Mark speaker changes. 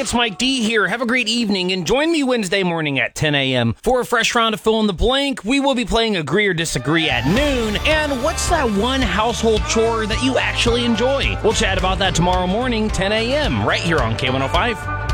Speaker 1: it's Mike D here. Have a great evening and join me Wednesday morning at 10 a.m. for a fresh round of Fill in the Blank. We will be playing Agree or Disagree at noon. And what's that one household chore that you actually enjoy? We'll chat about that tomorrow morning, 10 a.m. right here on K105.